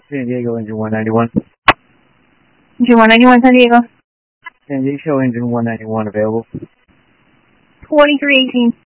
San Diego, engine 191. Engine 191, San Diego. San Diego, engine 191 available. 2318.